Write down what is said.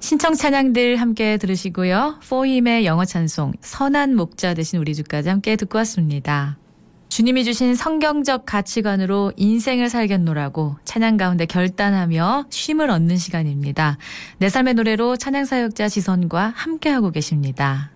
신청 찬양들 함께 들으시고요. 포힘의 영어 찬송 선한 목자 되신 우리 주까지 함께 듣고 왔습니다. 주님이 주신 성경적 가치관으로 인생을 살겠노라고 찬양 가운데 결단하며 쉼을 얻는 시간입니다. 내 삶의 노래로 찬양사역자 지선과 함께하고 계십니다.